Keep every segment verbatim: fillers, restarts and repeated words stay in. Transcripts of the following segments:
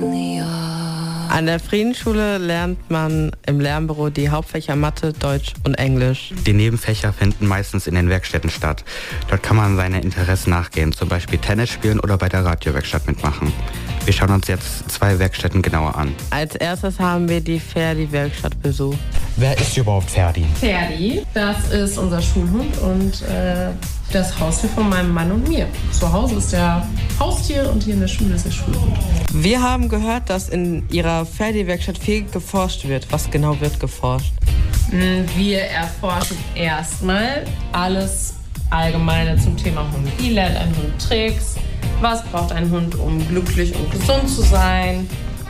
An der Friedensschule lernt man im Lernbüro die Hauptfächer Mathe, Deutsch und Englisch. Die Nebenfächer finden meistens in den Werkstätten statt. Dort kann man seine Interessen nachgehen, zum Beispiel Tennis spielen oder bei der Radiowerkstatt mitmachen. Wir schauen uns jetzt zwei Werkstätten genauer an. Als erstes haben wir die Ferdi-Werkstatt besucht. Wer ist überhaupt Ferdi? Ferdi, das ist unser Schulhund und äh, das Haustier von meinem Mann und mir. Zu Hause ist der Haustier und hier in der Schule ist der Schulhund. Wir haben gehört, dass in Ihrer Ferdi-Werkstatt viel geforscht wird. Was genau wird geforscht? Wir erforschen erstmal alles Allgemeine zum Thema Hund. Wie lernt ein Hund Tricks? Was braucht ein Hund, um glücklich und gesund zu sein?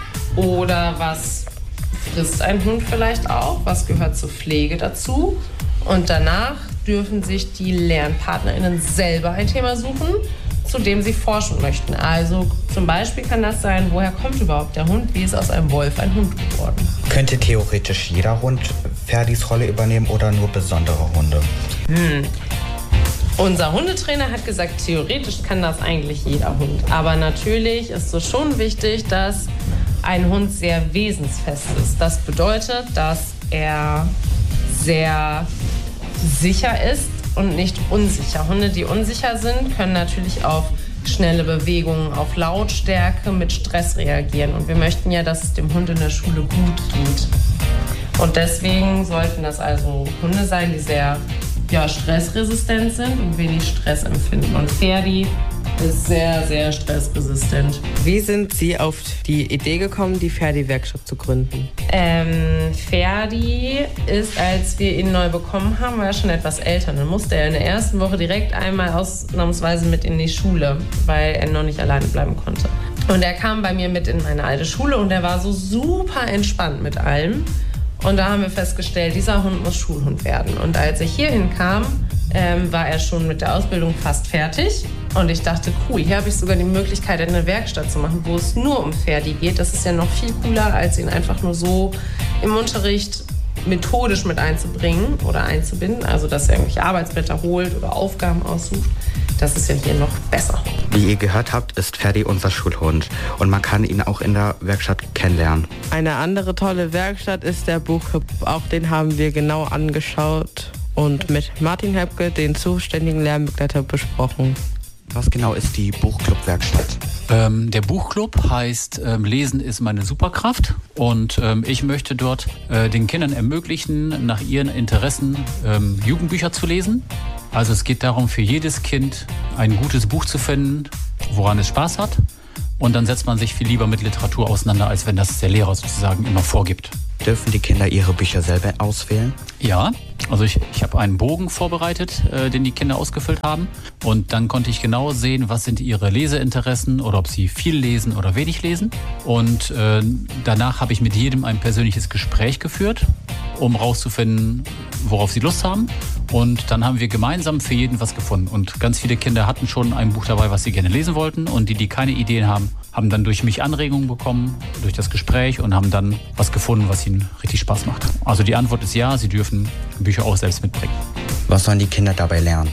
Oder was frisst ein Hund vielleicht auch? Was gehört zur Pflege dazu? Und danach dürfen sich die LernpartnerInnen selber ein Thema suchen, zu dem sie forschen möchten. Also zum Beispiel kann das sein, woher kommt überhaupt der Hund? Wie ist aus einem Wolf ein Hund geworden? Könnte theoretisch jeder Hund Ferdis Rolle übernehmen oder nur besondere Hunde? Hm. Unser Hundetrainer hat gesagt, theoretisch kann das eigentlich jeder Hund. Aber natürlich ist es schon wichtig, dass ein Hund sehr wesensfest ist. Das bedeutet, dass er sehr sicher ist und nicht unsicher. Hunde, die unsicher sind, können natürlich auf schnelle Bewegungen, auf Lautstärke mit Stress reagieren. Und wir möchten ja, dass es dem Hund in der Schule gut geht. Und deswegen sollten das also Hunde sein, die sehr ja, stressresistent sind und wenig Stress empfinden. Und Ferdi ist sehr, sehr stressresistent. Wie sind Sie auf die Idee gekommen, die Ferdi-Werkstatt zu gründen? Ähm, Ferdi ist, als wir ihn neu bekommen haben, war er schon etwas älter. Dann musste er in der ersten Woche direkt einmal ausnahmsweise mit in die Schule, weil er noch nicht alleine bleiben konnte. Und er kam bei mir mit in meine alte Schule und er war so super entspannt mit allem. Und da haben wir festgestellt, dieser Hund muss Schulhund werden. Und als ich hierhin kam, ähm, war er schon mit der Ausbildung fast fertig. Und ich dachte, cool, hier habe ich sogar die Möglichkeit, eine Werkstatt zu machen, wo es nur um Ferdi geht. Das ist ja noch viel cooler, als ihn einfach nur so im Unterricht methodisch mit einzubringen oder einzubinden. Also, dass er irgendwelche Arbeitsblätter holt oder Aufgaben aussucht. Das ist ja hier noch besser. Wie ihr gehört habt, ist Ferdi unser Schulhund und man kann ihn auch in der Werkstatt kennenlernen. Eine andere tolle Werkstatt ist der Buchclub. Auch den haben wir genau angeschaut und mit Martin Höpke, den zuständigen Lernbegleiter, besprochen. Was genau ist die Buchclub-Werkstatt? Ähm, der Buchclub heißt ähm, Lesen ist meine Superkraft und ähm, ich möchte dort äh, den Kindern ermöglichen, nach ihren Interessen ähm, Jugendbücher zu lesen. Also es geht darum, für jedes Kind ein gutes Buch zu finden, woran es Spaß hat. Und dann setzt man sich viel lieber mit Literatur auseinander, als wenn das der Lehrer sozusagen immer vorgibt. Dürfen die Kinder ihre Bücher selber auswählen? Ja, also ich, ich habe einen Bogen vorbereitet, äh, den die Kinder ausgefüllt haben. Und dann konnte ich genau sehen, was sind ihre Leseinteressen oder ob sie viel lesen oder wenig lesen. Und äh, danach habe ich mit jedem ein persönliches Gespräch geführt, um rauszufinden, worauf sie Lust haben. Und dann haben wir gemeinsam für jeden was gefunden. Und ganz viele Kinder hatten schon ein Buch dabei, was sie gerne lesen wollten. Und die, die keine Ideen haben, haben dann durch mich Anregungen bekommen, durch das Gespräch und haben dann was gefunden, was ihnen richtig Spaß macht. Also die Antwort ist ja, sie dürfen Bücher auch selbst mitbringen. Was sollen die Kinder dabei lernen?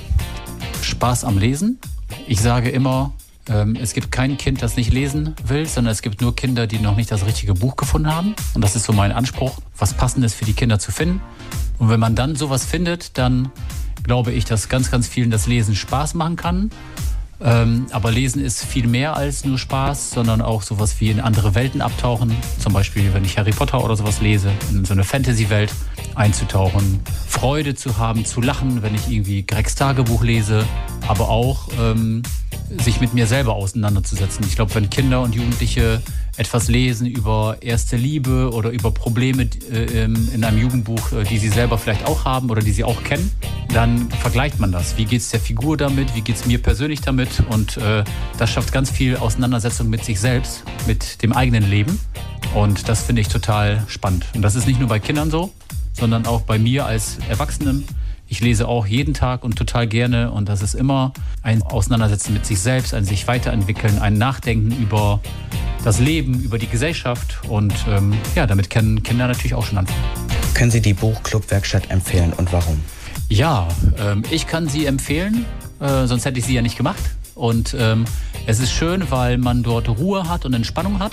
Spaß am Lesen. Ich sage immer, ähm, es gibt kein Kind, das nicht lesen will, sondern es gibt nur Kinder, die noch nicht das richtige Buch gefunden haben. Und das ist so mein Anspruch, was Passendes für die Kinder zu finden. Und wenn man dann sowas findet, dann glaube ich, dass ganz, ganz vielen das Lesen Spaß machen kann. Ähm, aber Lesen ist viel mehr als nur Spaß, sondern auch sowas wie in andere Welten abtauchen. Zum Beispiel, wenn ich Harry Potter oder sowas lese, in so eine Fantasy-Welt einzutauchen. Freude zu haben, zu lachen, wenn ich irgendwie Gregs Tagebuch lese. Aber auch ähm, sich mit mir selber auseinanderzusetzen. Ich glaube, wenn Kinder und Jugendliche etwas lesen über erste Liebe oder über Probleme äh, in einem Jugendbuch, äh, die sie selber vielleicht auch haben oder die sie auch kennen, dann vergleicht man das. Wie geht es der Figur damit? Wie geht es mir persönlich damit? Und äh, das schafft ganz viel Auseinandersetzung mit sich selbst, mit dem eigenen Leben. Und das finde ich total spannend. Und das ist nicht nur bei Kindern so, sondern auch bei mir als Erwachsenem. Ich lese auch jeden Tag und total gerne. Und das ist immer ein Auseinandersetzen mit sich selbst, ein sich weiterentwickeln, ein Nachdenken über das Leben, über die Gesellschaft. Und ähm, ja, damit können Kinder natürlich auch schon anfangen. Können Sie die Buchclub-Werkstatt empfehlen und warum? Ja, ähm, ich kann sie empfehlen, äh, sonst hätte ich sie ja nicht gemacht. Und ähm, es ist schön, weil man dort Ruhe hat und Entspannung hat.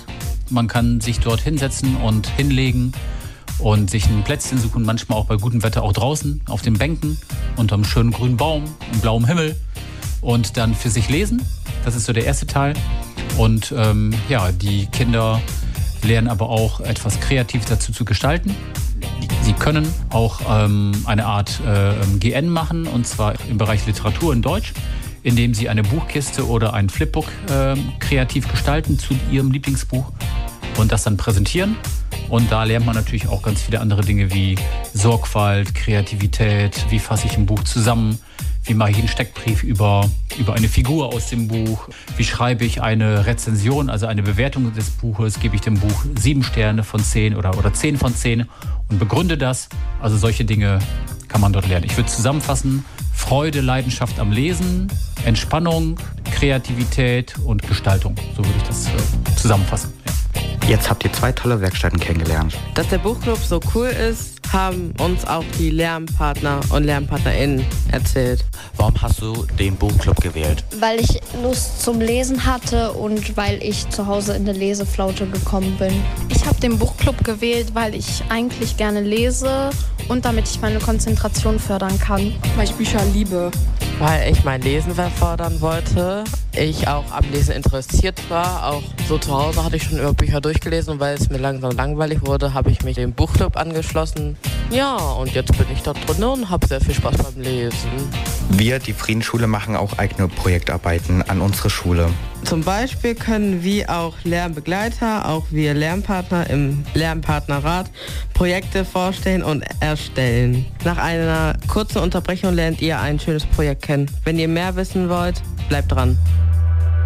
Man kann sich dort hinsetzen und hinlegen und sich ein Plätzchen suchen, manchmal auch bei gutem Wetter auch draußen auf den Bänken, unter einem schönen grünen Baum, im blauen Himmel und dann für sich lesen. Das ist so der erste Teil. Und ähm, ja, die Kinder lernen aber auch etwas kreativ dazu zu gestalten. Sie können auch ähm, eine Art äh, G N machen, und zwar im Bereich Literatur in Deutsch, indem sie eine Buchkiste oder ein Flipbook äh, kreativ gestalten zu ihrem Lieblingsbuch und das dann präsentieren. Und da lernt man natürlich auch ganz viele andere Dinge wie Sorgfalt, Kreativität, wie fasse ich ein Buch zusammen, wie mache ich einen Steckbrief über, über eine Figur aus dem Buch, wie schreibe ich eine Rezension, also eine Bewertung des Buches, gebe ich dem Buch sieben Sterne von zehn oder, oder zehn von zehn und begründe das. Also solche Dinge kann man dort lernen. Ich würde zusammenfassen: Freude, Leidenschaft am Lesen, Entspannung, Kreativität und Gestaltung. So würde ich das äh, zusammenfassen. Ja. Jetzt habt ihr zwei tolle Werkstätten kennengelernt. Dass der Buchclub so cool ist, haben uns auch die Lernpartner und LernpartnerInnen erzählt. Warum hast du den Buchclub gewählt? Weil ich Lust zum Lesen hatte und weil ich zu Hause in eine Leseflaute gekommen bin. Ich habe den Buchclub gewählt, weil ich eigentlich gerne lese und damit ich meine Konzentration fördern kann. Weil ich Bücher liebe. Weil ich mein Lesen fördern wollte, ich auch am Lesen interessiert war. Auch so zu Hause hatte ich schon über Bücher durchgelesen und weil es mir langsam langweilig wurde, habe ich mich dem Buchclub angeschlossen. Ja, und jetzt bin ich da drin und habe sehr viel Spaß beim Lesen. Wir, die Friedensschule, machen auch eigene Projektarbeiten an unsere Schule. Zum Beispiel können wir auch Lernbegleiter, auch wir Lernpartner im Lernpartnerrat Projekte vorstellen und erstellen. Nach einer kurzen Unterbrechung lernt ihr ein schönes Projekt kennen. Wenn ihr mehr wissen wollt, bleibt dran.